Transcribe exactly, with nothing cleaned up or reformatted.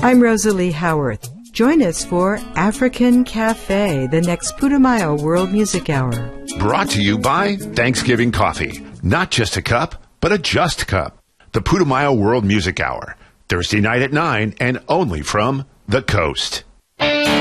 I'm Rosalie Howarth. Join us for African Cafe, the next Putumayo World Music Hour. Brought to you by Thanksgiving Coffee. Not just a cup, but a just cup. The Putumayo World Music Hour. Thursday night at nine and only from the coast.